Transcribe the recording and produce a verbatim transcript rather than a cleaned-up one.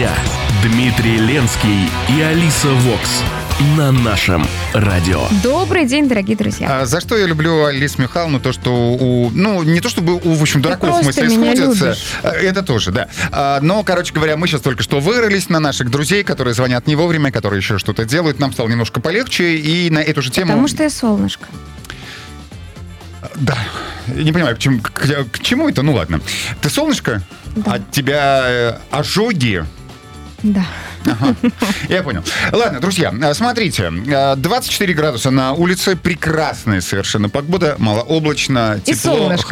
друзья, Дмитрий Ленский и Алиса Вокс на нашем радио. Добрый день, дорогие друзья. А, за что я люблю Алису Михайловну, то, что у... Ну, не то, чтобы у, в общем, дураков в смысле сходятся. Любишь. Это тоже, да. А, но, короче говоря, мы сейчас только что вырвались на наших друзей, которые звонят не вовремя, которые еще что-то делают. Нам стало немножко полегче, и на эту же тему... Потому что я солнышко. Да. Я не понимаю, к чему, к, к чему это? Ну, ладно. Ты солнышко? Да. От тебя э, ожоги? Да. Ага, я понял. Ладно, друзья, смотрите, двадцать четыре градуса на улице, прекрасная совершенно погода, малооблачно, И тепло, солнышко.